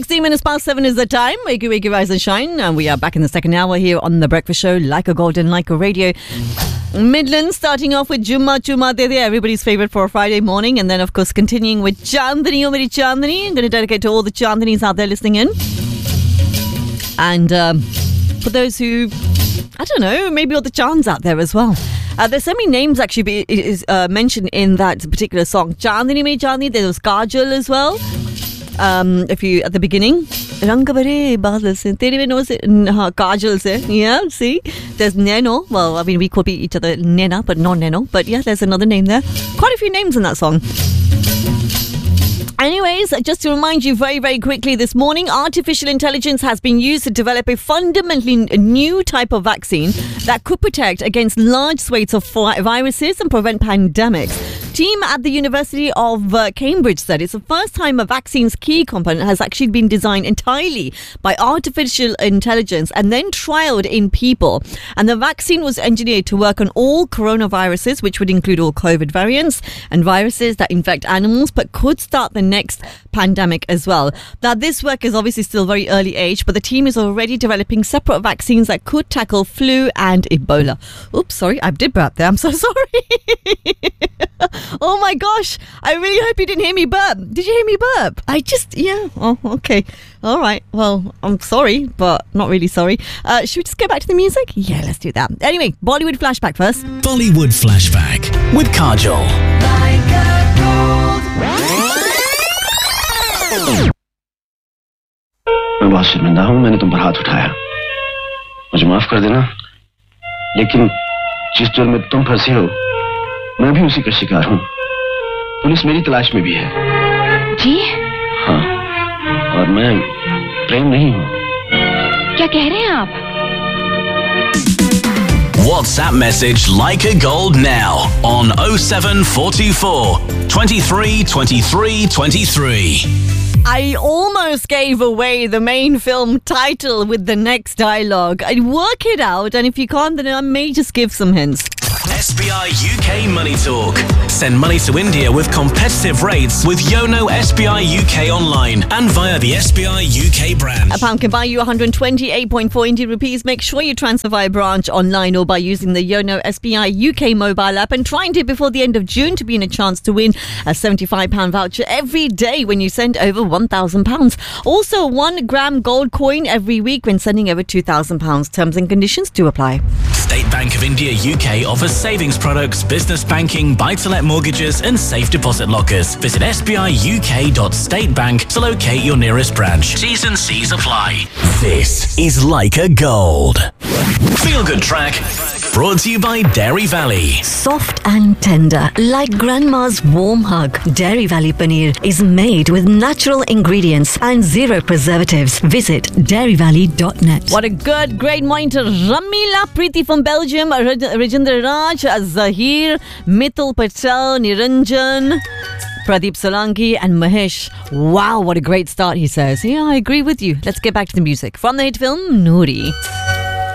16 minutes past 7 is the time. Wakey, rise and shine. And we are back in the second hour here on The Breakfast Show, Like a Golden, Like a Radio. Midland, starting off with Jumma Chuma De De, everybody's favourite for a Friday morning. And then, of course, continuing with Chandani, O Meri Chandani. I'm going to dedicate to all the Chandanis out there listening in. And for those who, I don't know, maybe all the Chands out there as well. There's so many names actually mentioned in that particular song. Chandani Mein Chandni, there was Kajal as well. If you at the beginning, Rang Bhare Badal Se, Tere mein no se, Kajal se, yeah. See, there's Neno. Well, I mean, we call each other Nena, but not Neno. But yeah, there's another name there. Quite a few names in that song. Anyways, just to remind you very, very quickly this morning, artificial intelligence has been used to develop a fundamentally new type of vaccine that could protect against large swathes of viruses and prevent pandemics. Team at the University of Cambridge said it's the first time a vaccine's key component has actually been designed entirely by artificial intelligence and then trialed in people. And the vaccine was engineered to work on all coronaviruses, which would include all COVID variants and viruses that infect animals, but could start the next pandemic as well. Now, this work is obviously still very early age, but the team is already developing separate vaccines that could tackle flu and Ebola. Oops, sorry, I did burp there. I'm so sorry. Oh my gosh, I really hope you didn't hear me burp. Did you hear me burp? Oh, okay. All right. Well, I'm sorry, but not really sorry. Should we just go back to the music? Yeah, let's do that. Anyway, Bollywood flashback first. Bollywood flashback with Kajal. मैं बहुत शर्मिंदा हूँ, मैंने तुम पर हाथ उठाया, मुझे माफ कर देना, लेकिन जिस जुर्म में तुम फंसे हो मैं भी उसी का शिकार हूँ। पुलिस मेरी तलाश में भी है। जी? हाँ, और मैं प्रेम नहीं हूँ। क्या कह रहे हैं आप? WhatsApp message Like a Gold now on 07424 23 23 23. I almost gave away the main film title with the next dialogue. I'd work it out, and if you can't, then I may just give some hints. SBI UK Money Talk. Send money to India with competitive rates with Yono SBI UK online and via the SBI UK branch. A pound can buy you 128.4 Indian rupees. Make sure you transfer via branch online or by using the Yono SBI UK mobile app, and try and do it before the end of June to be in a chance to win a £75 voucher every day when you send over £1,000. Also, 1 gram gold coin every week when sending over £2,000. Terms and conditions do apply. State Bank of India UK offers savings products, business banking, buy-to-let mortgages and safe deposit lockers. Visit sbiuk.statebank to locate your nearest branch. T's and C's apply. This is Like a Gold. Feel Good Track brought to you by Dairy Valley. Soft and tender, like grandma's warm hug. Dairy Valley Paneer is made with natural ingredients and 0 preservatives. Visit dairyvalley.net. What a good, great morning to Ramila Preeti from Belgium, Rajendra Raj, Zahir, Mithil Patel, Niranjan, Pradeep Solanki and Mahesh. Wow, what a great start, he says. Yeah, I agree with you. Let's get back to the music. From the hit film, Noori.